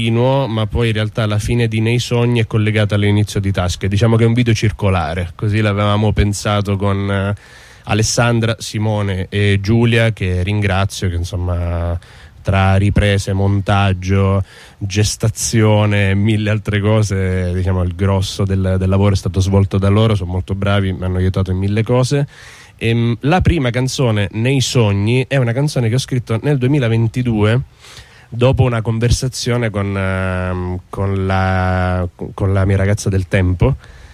continuo, ma poi in realtà la fine di Nei Sogni è collegata all'inizio di Tasche. Diciamo che è un video circolare, così l'avevamo pensato con Alessandra, Simone e Giulia, che ringrazio, che insomma tra riprese, montaggio, gestazione e mille altre cose, diciamo il grosso del lavoro è stato svolto da loro. Sono molto bravi, mi hanno aiutato in mille cose. La prima canzone, Nei Sogni, è una canzone che ho scritto nel 2022 dopo una conversazione con la mia ragazza del tempo,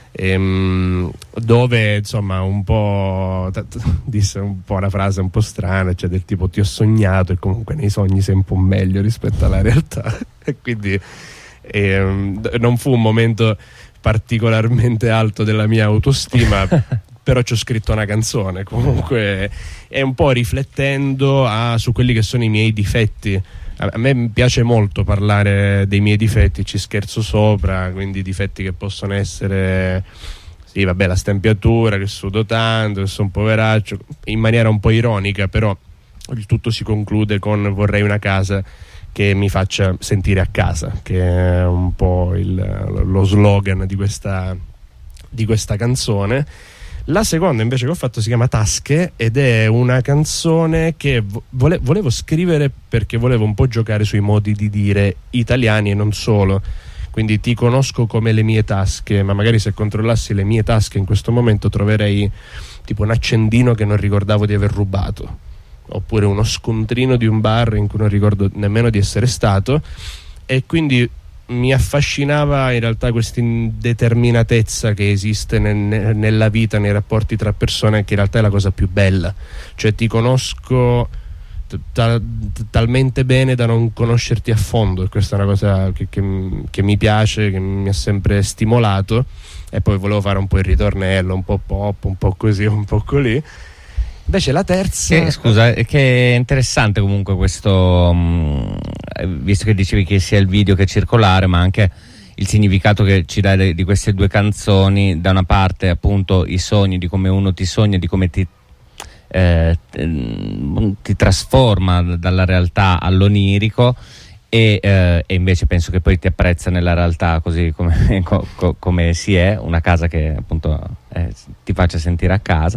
dove insomma un po' disse un po' una frase un po' strana, cioè del tipo: ti ho sognato e comunque nei sogni sei un po' meglio rispetto alla realtà. E quindi non fu un momento particolarmente alto della mia autostima, però ci ho scritto una canzone comunque, è un po' riflettendo su quelli che sono i miei difetti. A me piace molto parlare dei miei difetti, ci scherzo sopra, quindi difetti che possono essere, sì vabbè, la stempiatura, che sudo tanto, che sono un poveraccio, in maniera un po' ironica, però il tutto si conclude con vorrei una casa che mi faccia sentire a casa, che è un po' lo slogan di questa canzone. La seconda invece che ho fatto si chiama Tasche ed è una canzone che volevo scrivere perché volevo un po' giocare sui modi di dire italiani e non solo. Quindi ti conosco come le mie tasche, ma magari se controllassi le mie tasche in questo momento troverei tipo un accendino che non ricordavo di aver rubato, oppure uno scontrino di un bar in cui non ricordo nemmeno di essere stato. E quindi mi affascinava in realtà questa indeterminatezza che esiste nella vita, nei rapporti tra persone, che in realtà è la cosa più bella. Cioè ti conosco talmente bene da non conoscerti a fondo, e questa è una cosa che mi piace, che mi ha sempre stimolato. E poi volevo fare un po' il ritornello, un po' pop, un po' così, un po' così. Invece la terza, scusa, che è interessante comunque questo, visto che dicevi che sia il video che è circolare, ma anche il significato che ci dai di queste due canzoni. Da una parte appunto i sogni, di come uno ti sogna, di come ti trasforma dalla realtà all'onirico, e invece penso che poi ti apprezza nella realtà così come si è, una casa che appunto ti faccia sentire a casa.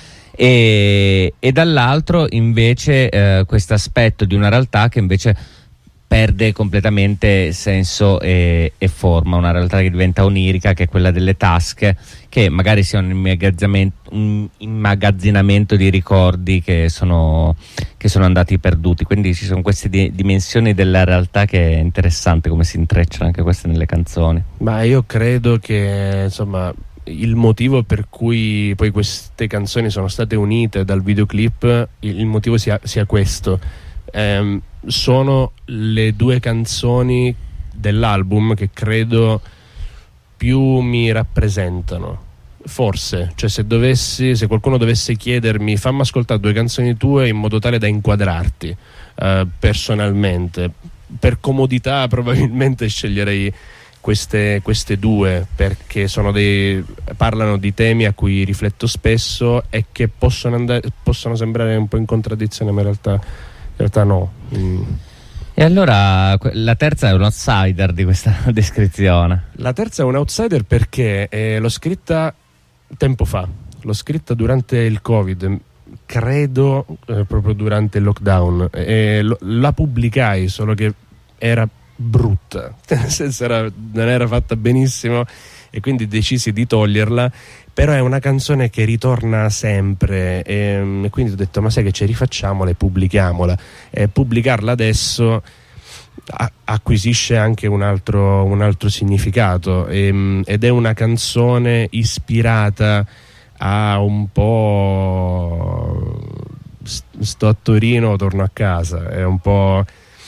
E dall'altro invece questo aspetto di una realtà che invece perde completamente senso e forma, una realtà che diventa onirica, che è quella delle tasche, che magari sia un immagazzinamento di ricordi che sono andati perduti. Quindi ci sono queste dimensioni della realtà che è interessante come si intrecciano anche queste nelle canzoni. Ma io credo che insomma il motivo per cui poi queste canzoni sono state unite dal videoclip, il motivo sia questo. Sono le due canzoni dell'album che credo più mi rappresentano, forse. Cioè se qualcuno dovesse chiedermi fammi ascoltare due canzoni tue in modo tale da inquadrarti personalmente, per comodità probabilmente sceglierei queste due, perché parlano di temi a cui rifletto spesso e che possono sembrare un po' in contraddizione, ma in realtà no. E allora la terza è un outsider di questa descrizione. La terza è un outsider perché l'ho scritta tempo fa, l'ho scritta durante il Covid, credo proprio durante il lockdown, e la pubblicai, solo che era brutta, nel senso non era fatta benissimo, e quindi decisi di toglierla. Però è una canzone che ritorna sempre, e quindi ho detto ma sai che ci rifacciamola e pubblichiamola. E pubblicarla adesso acquisisce anche un altro significato, ed è una canzone ispirata a un po' sto a Torino, torno a casa, è un po'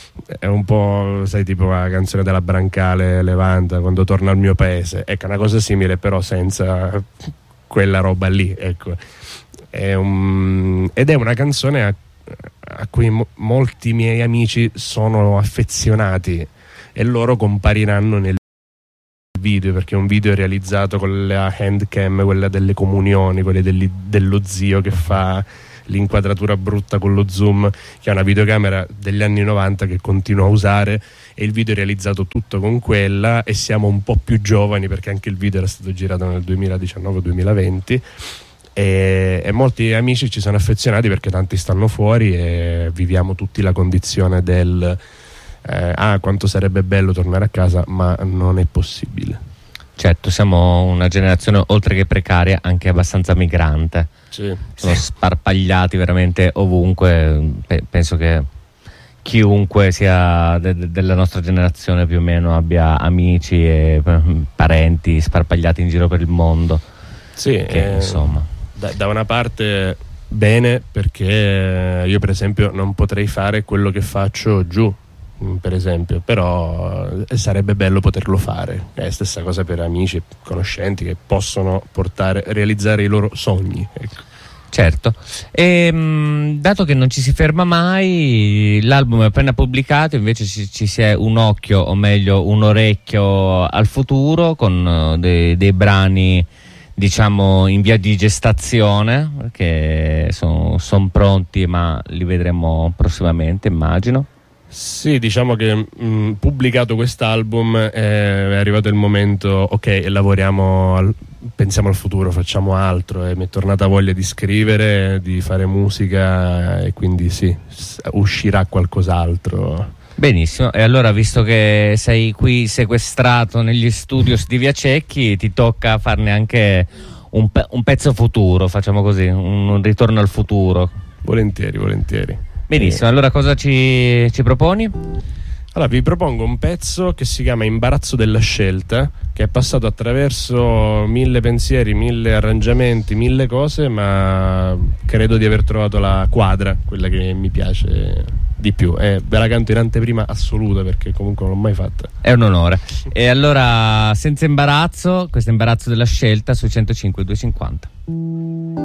sai, tipo la canzone della Brancale Levanta, quando torno al mio paese. Ecco, una cosa simile, però senza quella roba lì, ecco. Ed è una canzone a cui molti miei amici sono affezionati, e loro compariranno nel video, perché è un video realizzato con la handcam, quella delle comunioni, quelle dello zio che fa l'inquadratura brutta con lo zoom, che è una videocamera degli anni 90 che continuo a usare, e il video è realizzato tutto con quella, e siamo un po' più giovani perché anche il video era stato girato nel 2019-2020, e molti amici ci sono affezionati perché tanti stanno fuori e viviamo tutti la condizione del quanto sarebbe bello tornare a casa, ma non è possibile. Certo, siamo una generazione oltre che precaria anche abbastanza migrante. Sì. Sono sparpagliati veramente ovunque. Penso che chiunque sia della nostra generazione più o meno abbia amici e parenti sparpagliati in giro per il mondo. Sì, che, insomma, da una parte bene, perché io per esempio non potrei fare quello che faccio giù, per esempio, però sarebbe bello poterlo fare. È la stessa cosa per amici e conoscenti che possono realizzare i loro sogni, ecco. Certo, e dato che non ci si ferma mai, l'album è appena pubblicato, invece ci si è un occhio, o meglio un orecchio al futuro, con dei brani diciamo in via di gestazione, che sono pronti, ma li vedremo prossimamente, immagino. Sì, diciamo che pubblicato quest'album è arrivato il momento, ok, lavoriamo, pensiamo al futuro, facciamo altro, e mi è tornata voglia di scrivere, di fare musica, e quindi sì, uscirà qualcos'altro. Benissimo, e allora, visto che sei qui sequestrato negli studios di Via Cecchi, ti tocca farne anche un pezzo futuro, facciamo così, un ritorno al futuro. Volentieri, volentieri. Benissimo, allora cosa ci proponi? Allora vi propongo un pezzo che si chiama Imbarazzo della scelta, che è passato attraverso 1000 pensieri, 1000 arrangiamenti, 1000 cose, ma credo di aver trovato la quadra, quella che mi piace di più, e ve la canto in anteprima assoluta perché comunque non l'ho mai fatta. È un onore. E allora, senza imbarazzo, questo imbarazzo della scelta su 105 250.